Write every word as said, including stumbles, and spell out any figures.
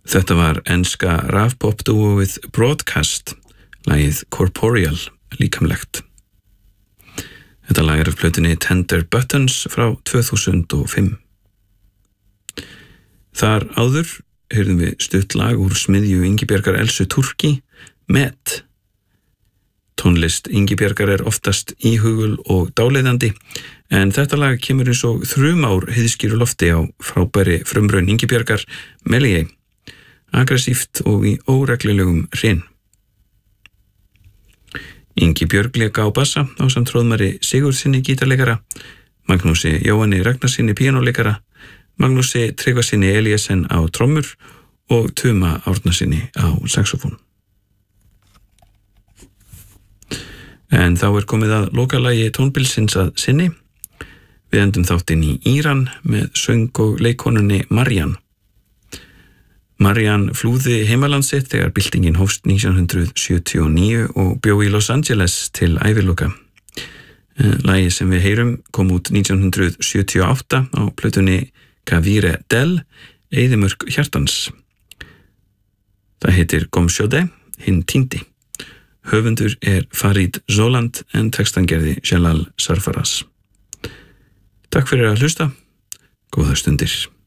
Þetta var enska rafpop-dúóið Broadcast, lagið Corporeal, líkamlegt. Þetta lag er af plötunni Tender Buttons frá tvö þúsund og fimm. Þar áður heyrðum við stutt lag úr smiðju Ingibjargar Elsu Turki, Met. Tónlist Ingibjargar er oftast íhugul og dáleiðandi, en þetta lag kemur eins og þrumár heiðskíru lofti á frábæri frumraun Ingibjargar, Melie, aggressíft og í óreglulegum hrein. Ingibjörg lék á bassa ásamt Hróðmari Sigurðssyni gítarleikara, Magnúsi Jóhanni Ragnarsyni píanóleikara, Magnúsi Tryggvasyni Eliasen á trommur og Tuma Árnasyni á saxofón. En þá er komið að lokalagi tónbilsins að sinni. Við endum þáttinn í Íran með söng og leikkonunni Marian. Marian flúði heimaland sitt þegar byltingin hófst nítján hundrað sjötíu og níu og bjó í Los Angeles til æviloka. Lagið sem við heyrum kom út nítján hundrað sjötíu og átta á plötunni Kavire Del, Eyðimörk hjartans. Það heitir Gomsjóde, hinn týndi. Höfundur er Farid Zoland en textan gerði Jalal Sarfaraz. Takk fyrir að hlusta. Góðar stundir.